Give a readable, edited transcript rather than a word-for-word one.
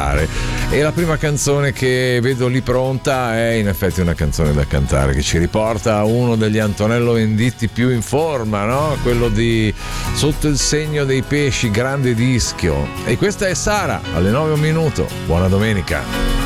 cantare, e la prima canzone che vedo lì pronta è in effetti una canzone da cantare che ci riporta a uno degli Antonello Venditti più in forma, no? Quello di Sotto il segno dei pesci, grande dischio. E questa è Sara alle 9 un minuto. Buona domenica.